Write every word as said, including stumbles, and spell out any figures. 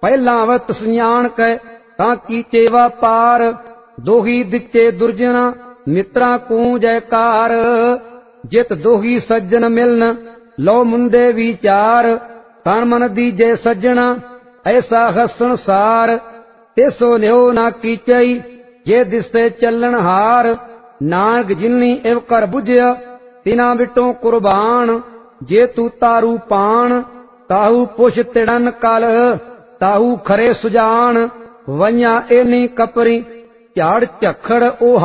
ਪਹਿਲਾਂ ਵਤ ਸਿਆਣ ਕੈ ਤਾਂ ਕੀਤੇ ਵਪਾਰ। ਦੋਹੀ ਦਿੱਤੇ ਦੁਰਜਨਾ ਮਿੱਤਰਾਂ ਕੂ ਜੈਕਾਰ। ਜਿਤ ਦੋਹੀ ਸੱਜਣ ਮਿਲਨ ਲੋ ਮੁੰਦੇ ਵਿਚਾਰ। ਤਨ ਮਨ ਦੀਜੇ ਸੱਜਣਾ ਐਸਾ ਹਸਣ ਸਾਰ। ਤਿਸੋ ਲਿਓ ਨਾ ਕੀਚਈ ਜੇ ਦਿਸੇ ਚੱਲਣ ਹਾਰ। ਨਾਨਕ ਜਿਨੀ ਇਵ ਕਰ ਬੁਝਿਆ ਤਿਨਾ ਵਿਟੋਂ ਕੁਰਬਾਨ। ਜੇ ਤੂ ਤਾਰੂ ਪਾਣ ਤਾਹੂ ਪੁਛ ਤਿੜਨ ਕਲ। ਤਾਹੂ ਖਰੇ ਸੁਜਾਨ ਵਈਆਂ ਏਨੀ ਕਪਰੀ ਝਾੜ ਝਖੜ ਉਹ